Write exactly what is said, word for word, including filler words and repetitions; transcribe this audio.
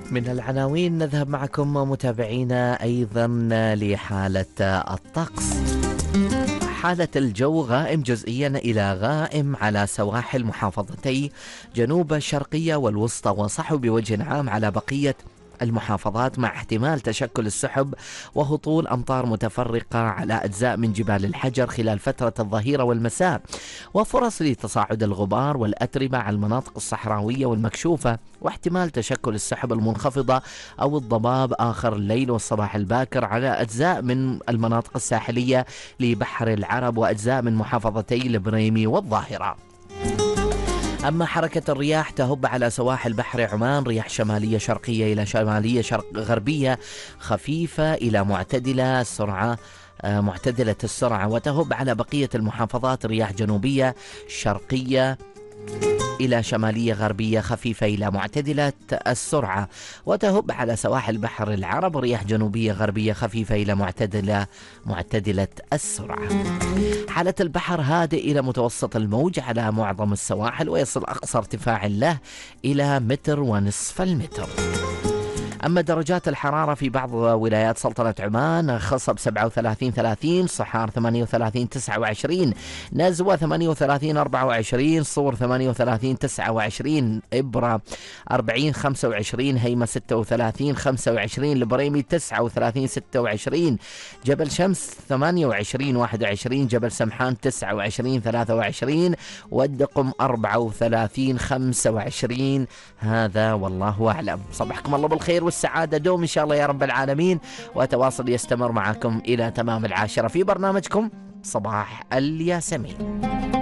من العناوين نذهب معكم متابعينا أيضا لحالة الطقس. حالة الجو غائم جزئيا إلى غائم على سواحل محافظتي جنوب الشرقية والوسطى وصحو بوجه عام على بقية المحافظات، مع احتمال تشكل السحب وهطول أمطار متفرقة على أجزاء من جبال الحجر خلال فترة الظهيرة والمساء، وفرص لتصاعد الغبار والأتربة على المناطق الصحراوية والمكشوفة، واحتمال تشكل السحب المنخفضة أو الضباب آخر الليل والصباح الباكر على أجزاء من المناطق الساحلية لبحر العرب وأجزاء من محافظتي البريمي والظاهرة. أما حركة الرياح تهب على سواحل بحر عمان، رياح شمالية شرقية إلى شمالية شرق غربية خفيفة إلى معتدلة السرعة معتدلة السرعة، وتهب على بقية المحافظات رياح جنوبية شرقية إلى شمالية غربية خفيفة إلى معتدلة السرعة، وتهب على سواحل بحر العرب رياح جنوبية غربية خفيفة إلى معتدلة معتدلة السرعة. حالة البحر هادئ إلى متوسط الموج على معظم السواحل، ويصل أقصى ارتفاع له إلى متر ونصف المتر. أما درجات الحرارة في بعض ولايات سلطنة عمان: خصب سبعة وثلاثين ثلاثين، صحار ثمانية وثلاثين تسعة وعشرين، نزوة ثمانية وثلاثين أربعة وعشرين، صور ثمانية وثلاثين تسعة وعشرين، إبرة أربعين خمسة وعشرين، هيمة ستة وثلاثين خمسة وعشرين، البريمي تسعة وثلاثين ستة وعشرين، جبل شمس ثمانية وعشرين واحد وعشرين، جبل سمحان تسعة وعشرين ثلاثة وعشرين، والدقم أربعة وثلاثين خمسة وعشرين. هذا والله أعلم. صبحكم الله بالخير والسعادة دوم إن شاء الله يا رب العالمين، وتواصل يستمر معكم إلى تمام العاشرة في برنامجكم صباح الياسمين.